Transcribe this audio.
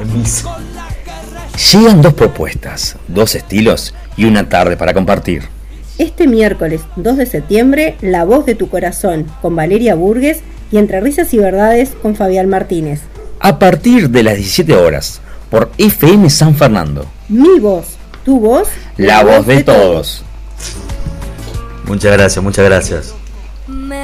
en misa. Llegan dos propuestas, dos estilos y una tarde para compartir. Este miércoles 2 de septiembre, La Voz de tu Corazón con Valeria Burgues y Entre Risas y Verdades con Fabián Martínez. A partir de las 17 horas, por FM San Fernando. Mi voz, tu voz, La voz de todos. Muchas gracias, muchas gracias.